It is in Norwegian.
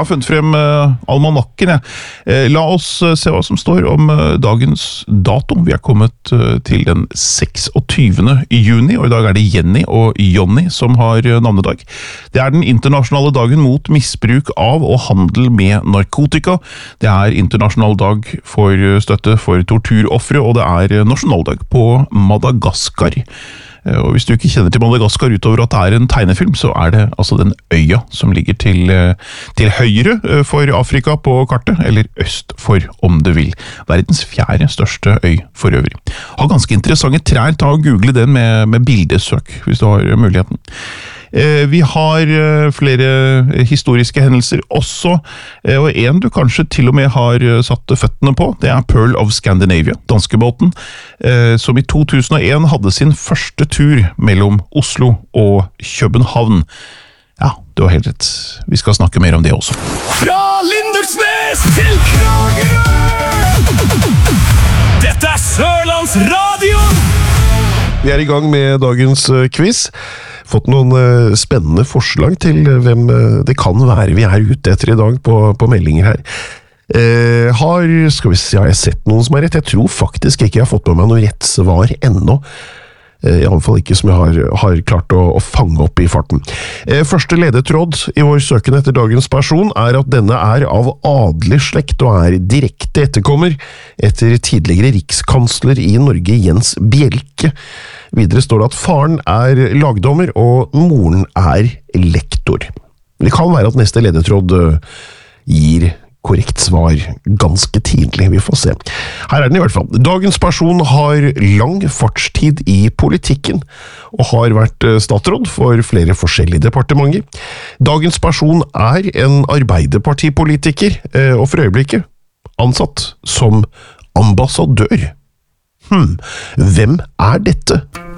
har funnet frem almanakken. La oss se hva som står om dagens dato. Vi er kommet til den 26. juni, og i dag er det Jenny og Jonny som har navnedag. Det er den internasjonale dagen mot misbruk av og handel med narkotika. Det er internasjonal dag for støtte for torturofre, og det er nasjonaldag på Madagaskar. Og hvis du ikke kjenner til Madagaskar utover at det er en tegnefilm, så er det altså den øya som ligger til høyre for Afrika på kartet, eller øst for, om du vil. Verdens 4. største øy for øvrig. Har ganske interessante trær, ta og google den med bildesøk, hvis du har muligheten. Vi har flere historiske hendelser også, og en du kanskje til og med har satt føttene på, det er Pearl of Scandinavia, danskebåten, som i 2001 hadde sin første tur mellom Oslo og København. Ja, du har helt rett. Vi skal snakke mer om det også. Fra Lindesnes til Kragerø! Dette er Sørlands Radio! Vi er i gang med dagens quiz. Fått noen spennende forslag til hvem det kan være vi er ute etter i dag på meldinger her. Har jeg sett noen som er rett? Jeg tror faktisk ikke jeg har fått med meg noe rett svar ennå. I alle fall ikke som jeg har klart å fange opp i farten. Første ledetråd i vår søken etter dagens person er at denne er av adelig slekt og er direkte etterkommer etter tidligere rikskansler i Norge Jens Bjelke. Videre står det at faren er lagdommer og moren er lektor. Det kan være at neste ledetråd gir korrekt svar ganske tidlig, vi får se. Her er den i hvert fall. Dagens person har lang fartstid i politikken, og har vært statsråd for flere forskjellige departementer. Dagens person er en arbeiderpartipolitiker, og for øyeblikket ansatt som ambassadør. Hvem er dette?